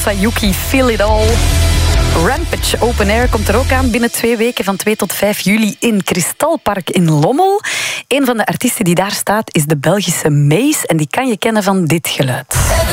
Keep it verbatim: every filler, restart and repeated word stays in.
Sayuki, Feel It All. Rampage Open Air komt er ook aan binnen twee weken van twee tot vijf juli in Kristalpark in Lommel. Een van de artiesten die daar staat is de Belgische Mace en die kan je kennen van dit geluid.